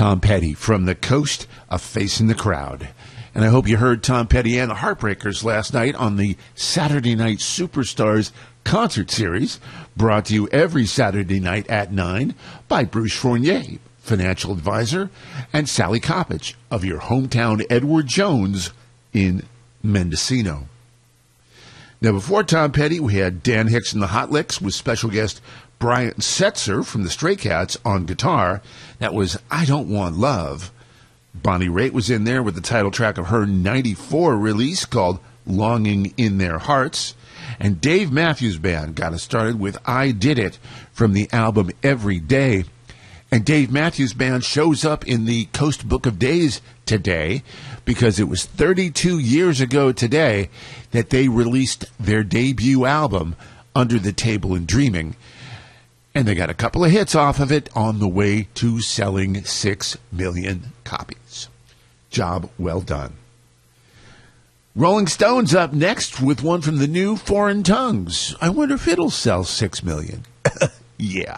Tom Petty from the coast of Facing the Crowd. And I hope you heard Tom Petty and the Heartbreakers last night on the Saturday Night Superstars concert series, brought to you every Saturday night at 9 by Bruce Fournier, financial advisor, and Sally Coppage of your hometown Edward Jones in Mendocino. Now, before Tom Petty, we had Dan Hicks and the Hot Licks with special guest Brian Setzer from the Stray Cats on guitar. That was I Don't Want Love. Bonnie Raitt was in there with the title track of her 94 release called Longing in Their Hearts. And Dave Matthews Band got us started with I Did It from the album Every Day. And Dave Matthews Band shows up in the Coast Book of Days today because it was 32 years ago today that they released their debut album, Under the Table and Dreaming. And they got a couple of hits off of it on the way to selling 6 million copies. Job well done. Rolling Stones up next with one from the new Foreign Tongues. I wonder if it'll sell 6 million. Yeah.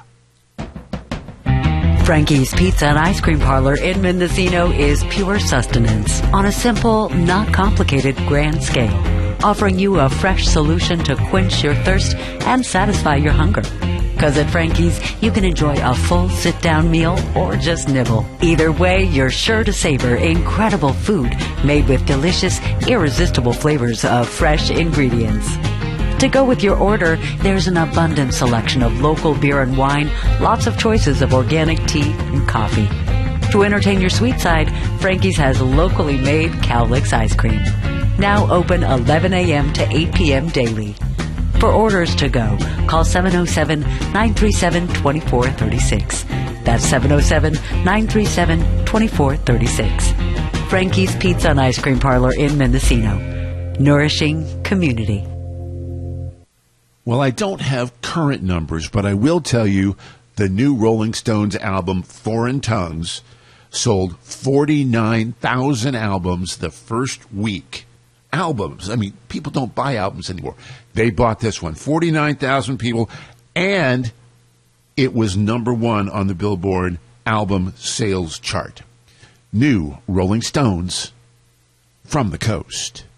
Frankie's Pizza and Ice Cream Parlor in Mendocino is pure sustenance on a simple, not complicated grand scale, offering you a fresh solution to quench your thirst and satisfy your hunger. Because at Frankie's, you can enjoy a full sit-down meal or just nibble. Either way, you're sure to savor incredible food made with delicious, irresistible flavors of fresh ingredients. To go with your order, there's an abundant selection of local beer and wine, lots of choices of organic tea and coffee. To entertain your sweet side, Frankie's has locally made Cowlicks ice cream. Now open 11 a.m. to 8 p.m. daily. For orders to go, call 707-937-2436. That's 707-937-2436. Frankie's Pizza and Ice Cream Parlor in Mendocino. Nourishing community. Well, I don't have current numbers, but I will tell you the new Rolling Stones album, Foreign Tongues, sold 49,000 albums the first week. Albums. I mean, people don't buy albums anymore. They bought this one. 49,000 people, and it was number one on the Billboard album sales chart. New Rolling Stones from the coast.